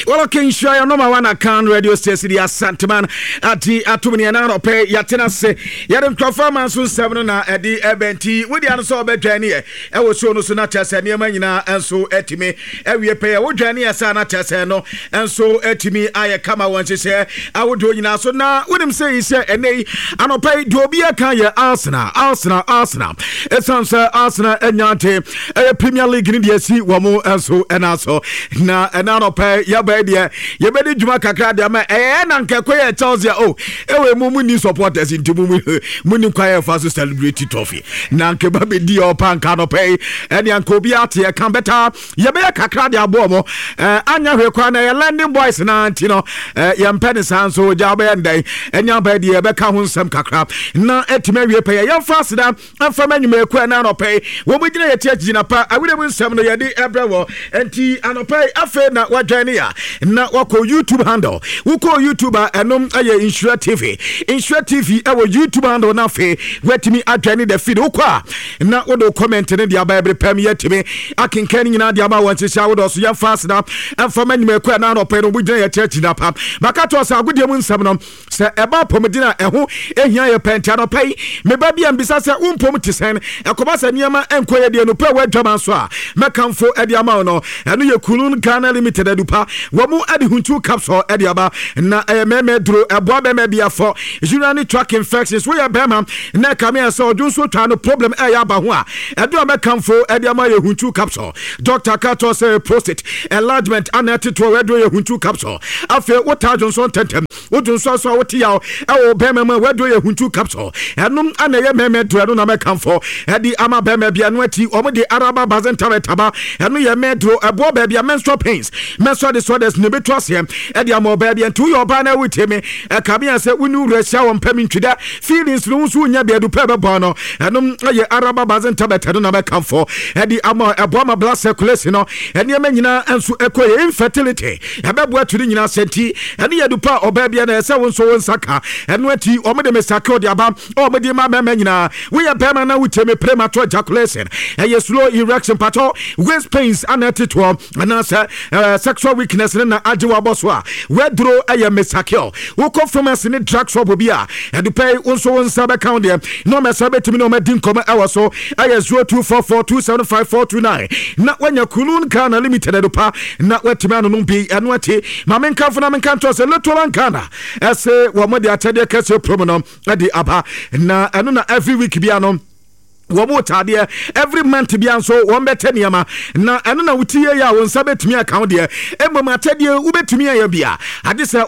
Well, okay, sure, number one account radio station, the Santaman at the Atuminiana pay Yatinase, Yadam Performance 7 at the Ebenti, with the answer of Jania. I was shown us not as any manina and so etime. Every pay a wood Jania Sana Tassano and so etime. I come out once say I would do now. So now, what him say is and they and I'll pay Dobia Kaya Arsenal. It sounds Arsenal and Yante, a Premier League in the sea, one more and so and also now and I'll pay Yabadia. You better Jumaka Kadama and Ankakoya tells you, oh, Mumuni supporters into Muni Choir Fast Celebrity Trophy. Nankababi Dio Pancano pay and Yankobiati, a Cambeta, Yabea Kakradia Bomo, Anya Rekwana, landing boys and Antino, Yam Penisan, so Jabe and Day, and Yambedi, Becca some Kakra. Now, Etimaria pay a young faster and for many may pay. When we did a church in a part, I would have been 7 years, Abravo, and T and pay a fair not what Jania. Now, what call YouTube handle? Who call YouTuber and Insure TV? Insure TV, our YouTube handle now, where to me, I journey the feed. Now, what do comment in the Bible premier to me? I can kenny in the Abba once a shower or so young fast enough, and for many may quite now pay with a church in a pub. Makatos are good young seminum, Sir about Pomedina, and who, and here a pentano pay, may baby and besides a pometis a commerce and Yama and Quay the Nupa Jamaswa, Macamfo Ediamano, and you Kulun Ghana Limited Edupa, Wamu Adihuntu Capsule Ediaba, na meme dro aboa me bia for urinary tract infections we abema na kamia so junso twa no problem ya ba ho a edo me kamfo e dia ma ye huntu capsule Dr. Kato say prostate enlargement anati to wedo ye huntu capsule afi wota junso tentem wodunso so woti ya e wo bema ma wedo ye huntu capsule enum ana ye meme dro no na me kamfo e di ama bema bia no ati omo di araba bazenta taba enu ye me dro aboa ba bia menstrual pains menstrual disorders ne betwasem e di ama ba bia ntu your banner with him a cabin say unu resha won pemi twida feelings no so nya bia du pebe bono enum ye araba bazenta betedo na be kamfo e di ama aboa blood circulation no ene nyina enso ekoye infertility e be boa turi nyina senti ene ye du pa oba bia na se won so won saka eno ati o me de mesaka de aba o me de ma nyina we are pema na with him premature ejaculation e ye slow erection pato waist pains anatito and sexual weakness na ajewa boso a we dro aye mesakio wo conference ni drug shop bia e de pay unso won sabe count there no me sabe timi no me din koma e so aye 0244275429 na wanya Kulun Ghana Limited edupa na wetimi anu no bi eno ati ma menka fo na menka to se Little Ghana ese wo mo de atade kase promo no e di aba na eno na every week bia no Wabotade every month bi anso won bete niama na eno na wutie ya won sabe timi account de emma matade ubetumi ya bia ade se